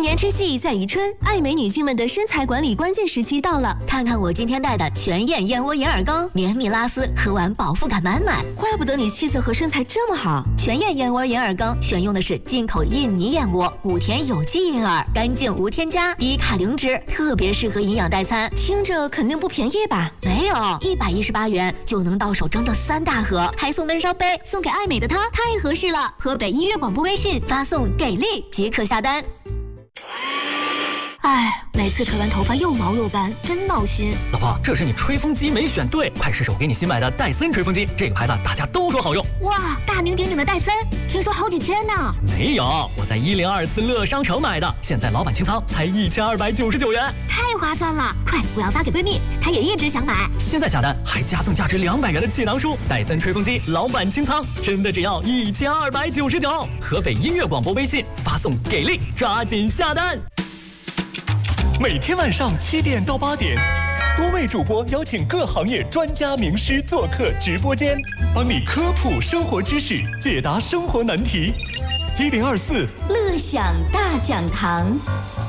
年之计在于春，爱美女性们的身材管理关键时期到了。 看看我今天带的全燕燕窝银耳羹，绵密拉丝，喝完饱腹感满满。 怪不得你气色和身材这么好。 全燕燕窝银耳羹选用的是进口印尼燕窝，谷田有机银耳，干净无添加，低卡零脂，特别适合营养代餐。 听着肯定不便宜吧？ 没有，118元就能到手整整3大盒，还送闷烧杯，送给爱美的她太合适了。河北音乐广播微信发送给力即可下单。哎，每次吹完头发又毛又斑，真闹心。 老婆，这是你吹风机没选对，快试试我给你新买的戴森吹风机，这个牌子大家都说好用。 哇，大名鼎鼎的戴森，听说好几千呢。 没有，我在1024乐商城买的，现在老板清仓才1299元， 太划算了！快，我要发给闺蜜，她也一直想买。 现在下单还加送价值200元的气囊书，戴森吹风机老板清仓，真的只要1299。河北音乐广播微信发送给力，抓紧下单。 每天晚上7点到8点，多位主播邀请各行业专家名师做客直播间，帮你科普生活知识，解答生活难题。1024 乐享大讲堂。